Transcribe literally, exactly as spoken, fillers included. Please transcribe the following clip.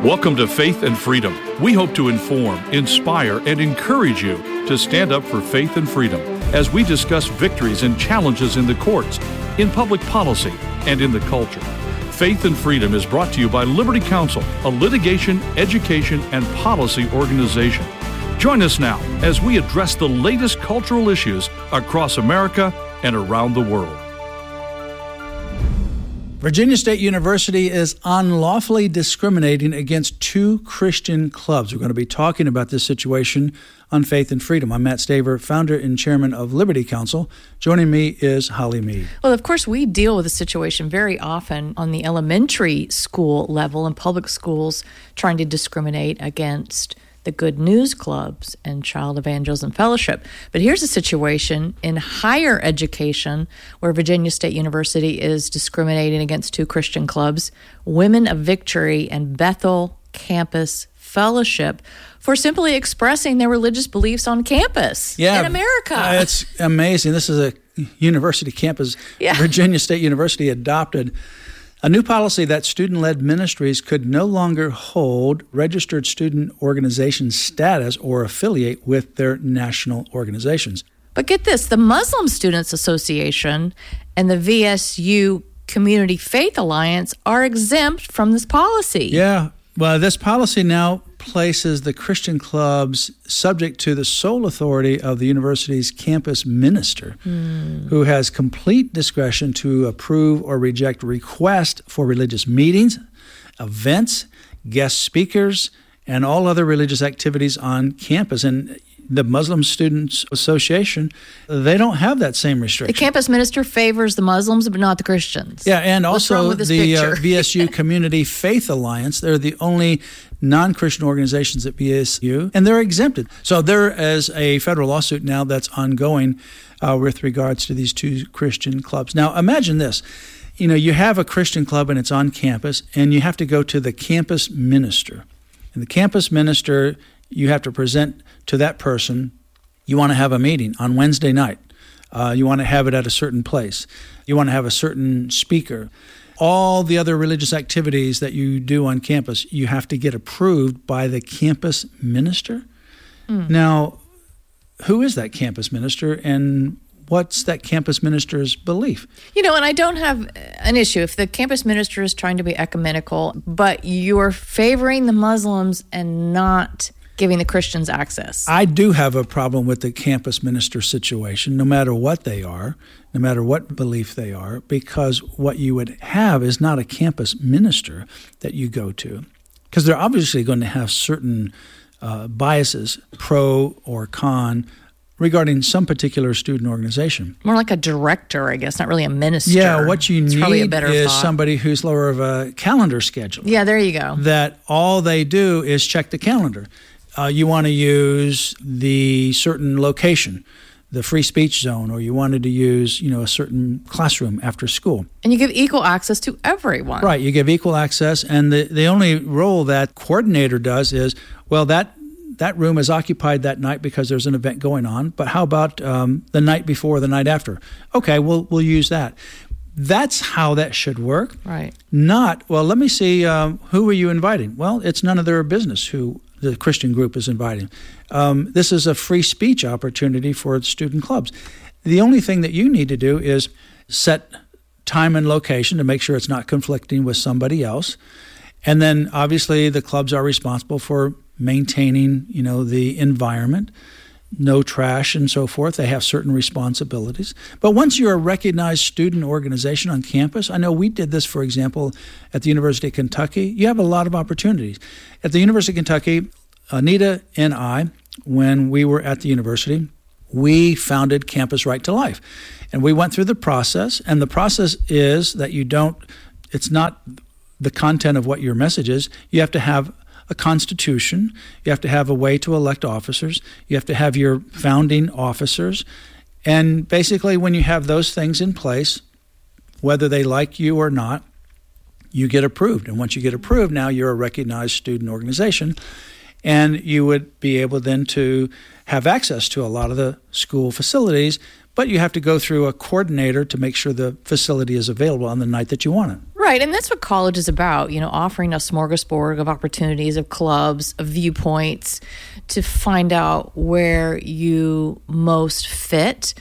Welcome to Faith and Freedom. We hope to inform, inspire, and encourage you to stand up for faith and freedom as we discuss victories and challenges in the courts, in public policy, and in the culture. Faith and Freedom is brought to you by Liberty Counsel, a litigation, education, and policy organization. Join us now as we address the latest cultural issues across America and around the world. Virginia State University is unlawfully discriminating against two Christian clubs. We're going to be talking about this situation on Faith and Freedom. I'm Matt Staver, founder and chairman of Liberty Counsel. Joining me is Holly Mead. Well, of course, we deal with a situation very often on the elementary school level in public schools trying to discriminate against the Good News Clubs and Child Evangelism Fellowship. But here's a situation in higher education where Virginia State University is discriminating against two Christian clubs, Women of Victory and Bethel Campus Fellowship, for simply expressing their religious beliefs on campus yeah, in America. Uh, it's amazing. This is a university campus. Yeah. Virginia State University adopted a new policy that student-led ministries could no longer hold registered student organization status or affiliate with their national organizations. But get this, the Muslim Students Association and the V S U Community Faith Alliance are exempt from this policy. Yeah, well, this policy now places the Christian clubs subject to the sole authority of the university's campus minister, mm. who has complete discretion to approve or reject requests for religious meetings, events, guest speakers, and all other religious activities on campus. And the Muslim Students Association, they don't have that same restriction. The campus minister favors the Muslims, but not the Christians. Yeah, and What's wrong also with this the uh, picture? V S U Community Faith Alliance. They're the only non-Christian organizations at V S U, and they're exempted. So there is a federal lawsuit now that's ongoing uh, with regards to these two Christian clubs. Now, imagine this. You know, you have a Christian club and it's on campus, and you have to go to the campus minister. And the campus minister, you have to present to that person, you want to have a meeting on Wednesday night. Uh, you want to have it at a certain place. You want to have a certain speaker. All the other religious activities that you do on campus, you have to get approved by the campus minister. Mm. Now, who is that campus minister, and what's that campus minister's belief? You know, and I don't have an issue if the campus minister is trying to be ecumenical, but you're favoring the Muslims and not giving the Christians access. I do have a problem with the campus minister situation, no matter what they are, no matter what belief they are, because what you would have is not a campus minister that you go to, because they're obviously going to have certain uh, biases, pro or con, regarding some particular student organization. More like a director, I guess, not really a minister. Yeah, what you it's need a better is thought. somebody who's lower of a calendar schedule. Yeah, there you go. That all they do is check the calendar. Uh, you want to use the certain location, the free speech zone, or you wanted to use, you know, a certain classroom after school. And you give equal access to everyone. Right, you give equal access, and the, the only role that coordinator does is, well, that that room is occupied that night because there's an event going on, but how about um, the night before, the night after? Okay, we'll we'll use that. That's how that should work. Right. Not, well, let me see, um, who are you inviting? Well, it's none of their business who the Christian group is inviting. Um, this is a free speech opportunity for student clubs. The only thing that you need to do is set time and location to make sure it's not conflicting with somebody else. And then obviously the clubs are responsible for maintaining, you know, the environment, no trash and so forth. They have certain responsibilities. But once you're a recognized student organization on campus, I know we did this, for example, at the University of Kentucky, you have a lot of opportunities. At the University of Kentucky, Anita and I, when we were at the university, we founded Campus Right to Life. And we went through the process, and the process is that you don't, it's not the content of what your message is. You have to have a constitution. You have to have a way to elect officers. You have to have your founding officers. And basically, when you have those things in place, whether they like you or not, you get approved. And once you get approved, now you're a recognized student organization. And you would be able then to have access to a lot of the school facilities, but you have to go through a coordinator to make sure the facility is available on the night that you want it. Right, and that's what college is about, you know, offering a smorgasbord of opportunities, of clubs, of viewpoints to find out where you most fit.